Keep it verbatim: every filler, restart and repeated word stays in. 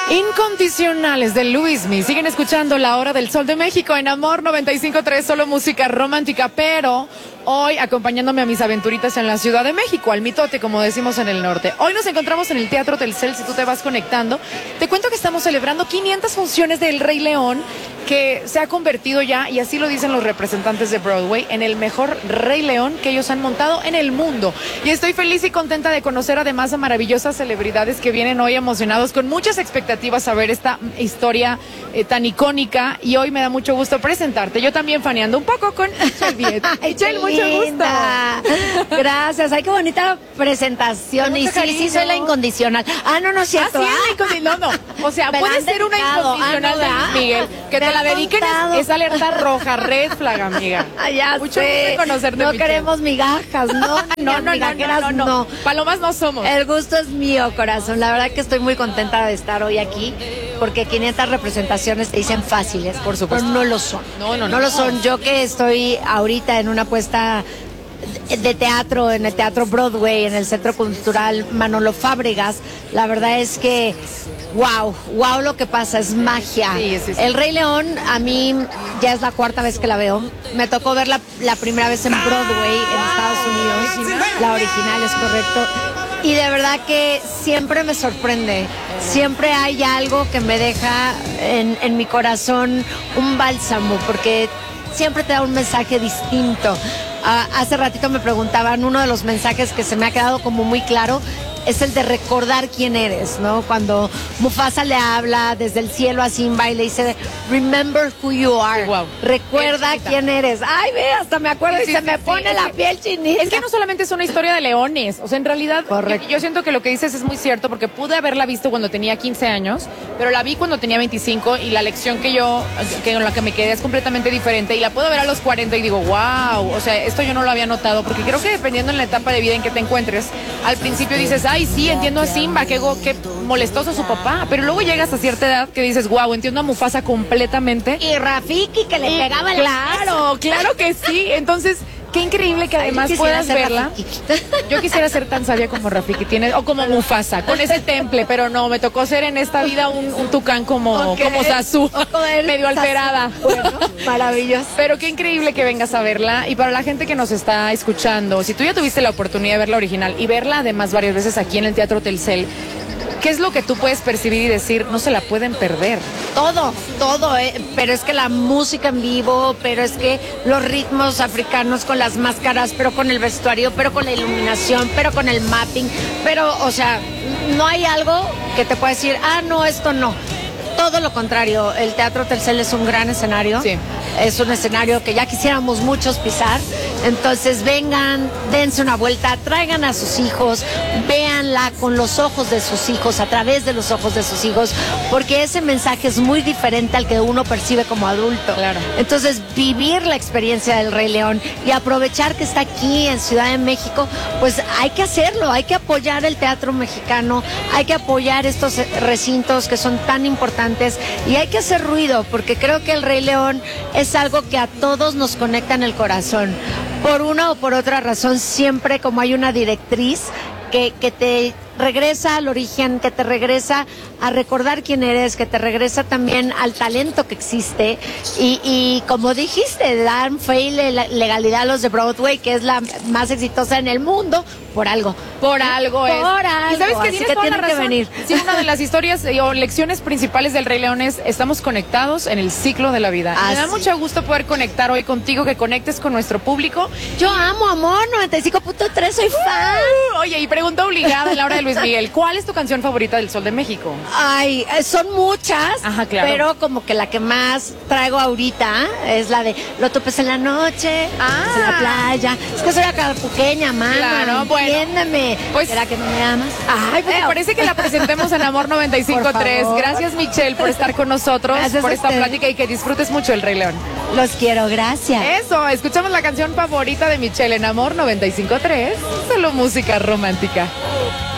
Incondicionales de Luismi. Siguen escuchando La Hora del Sol de México en Amor noventa y cinco punto tres, solo música romántica, pero hoy acompañándome a mis aventuritas en la Ciudad de México, al mitote, como decimos en el norte. Hoy nos encontramos en el Teatro Telcel, si tú te vas conectando. Te cuento que estamos celebrando quinientas funciones del Rey León, que se ha convertido ya, y así lo dicen los representantes de Broadway, en el mejor Rey León que ellos han montado en el mundo. Y estoy feliz y contenta de conocer además a maravillosas celebridades que vienen hoy emocionados, con muchas expectativas a ver esta historia eh, tan icónica. Y hoy me da mucho gusto presentarte. Yo también faneando un poco con Michelle. Michelle, mucho gusto. Gracias. Ay, qué bonita presentación. Y sí, cariño. sí, soy la incondicional. Ah, no, no es cierto. Ah, sí, la incondicional. No, no. O sea, puede ser una incondicional ah, no, de Luis Miguel. Que te la dediquen es, es alerta roja, red flag, amiga. Ay, ya mucho sé. gusto conocerte, No Michelle. queremos migajas, no. no, no, no, no, no, no, no. Palomas no somos. El gusto es mío, corazón. La verdad que estoy muy contenta de estar hoy aquí, porque quinientas representaciones te dicen fáciles, por supuesto, pero no lo son. No, no, no. No lo son. Yo que estoy ahorita en una puesta de teatro, en el Teatro Broadway, en el Centro Cultural Manolo Fábregas, la verdad es que wow, wow lo que pasa, es magia. Sí, sí, sí. El Rey León, a mí ya es la cuarta vez que la veo. Me tocó verla la primera vez en Broadway, en Estados Unidos. La original, es correcto. Y de verdad que siempre me sorprende. Siempre hay algo que me deja en, en mi corazón un bálsamo, porque siempre te da un mensaje distinto. Uh, hace ratito me preguntaban, uno de los mensajes que se me ha quedado como muy claro es el de recordar quién eres, ¿no? Cuando Mufasa le habla desde el cielo a Simba y le dice, remember who you are. Wow. Recuerda quién eres. Ay, ve, hasta me acuerdo sí, y sí, se sí, me sí, pone sí, la sí. piel chinita. Es que no solamente es una historia de leones, o sea, en realidad, yo, yo siento que lo que dices es muy cierto, porque pude haberla visto cuando tenía quince años, pero la vi cuando tenía veinticinco, y la lección que yo, que con la que me quedé es completamente diferente, y la puedo ver a los cuarenta y digo, wow, o sea, esto yo no lo había notado, porque creo que dependiendo en la etapa de vida en que te encuentres, al principio dices, ay, sí, entiendo a Simba, qué, qué molestoso su papá, pero luego llegas a cierta edad que dices, wow, entiendo a Mufasa completamente. Y Rafiki, que le pegaba la Claro, claro que sí. Entonces, qué increíble que además puedas verla. Rafiki. Yo quisiera ser tan sabia como Rafiki tiene, o como Mufasa, con ese temple, pero no, me tocó ser en esta vida un, un tucán como, okay. como Sasu, medio alterada. Bueno, maravilloso. Pero qué increíble que vengas a verla. Y para la gente que nos está escuchando, si tú ya tuviste la oportunidad de ver la original y verla además varias veces aquí en el Teatro Telcel, ¿qué es lo que tú puedes percibir y decir, no se la pueden perder? Todo, todo, eh, pero es que la música en vivo, pero es que los ritmos africanos con las máscaras, pero con el vestuario, pero con la iluminación, pero con el mapping, pero, o sea, no hay algo que te pueda decir, ah, no, esto no. Todo lo contrario, el Teatro Telcel es un gran escenario, sí. Es un escenario que ya quisiéramos muchos pisar, entonces vengan, dense una vuelta, traigan a sus hijos, véanla con los ojos de sus hijos, a través de los ojos de sus hijos, porque ese mensaje es muy diferente al que uno percibe como adulto. Claro. Entonces, vivir la experiencia del Rey León y aprovechar que está aquí en Ciudad de México, pues hay que hacerlo, hay que apoyar el teatro mexicano, hay que apoyar estos recintos que son tan importantes, y hay que hacer ruido, porque creo que el Rey León es algo que a todos nos conecta en el corazón. Por una o por otra razón, siempre como hay una directriz que, que te regresa al origen, que te regresa a recordar quién eres, que te regresa también al talento que existe, y, y como dijiste, dan fe y legalidad a los de Broadway, que es la más exitosa en el mundo, por algo. Por algo es. Por algo. Y sabes que Así tienes que toda la tienen que razón. venir. Sí, una de las historias eh, o lecciones principales del Rey León es, estamos conectados en el ciclo de la vida. Ah, Me da sí. mucho gusto poder conectar hoy contigo, que conectes con nuestro público. Yo amo Amor noventa y cinco punto tres, soy fan. Uh, oye, y pregunta obligada en la hora de Luis Miguel, ¿cuál es tu canción favorita del Sol de México? Ay, son muchas. Ajá, claro. Pero como que la que más traigo ahorita es la de Lo topes en la noche, ah. en la playa. Es que soy acapulqueña, mano. Claro, bueno. Entiéndeme. Pues, ¿será que no me amas? Ay, pues me parece que la presentemos en Amor noventa y cinco punto tres. Gracias, Michelle, por estar con nosotros, gracias por esta usted. plática, y que disfrutes mucho el Rey León. Los quiero, gracias. Eso, escuchamos la canción favorita de Michelle en Amor noventa y cinco punto tres. Solo música romántica.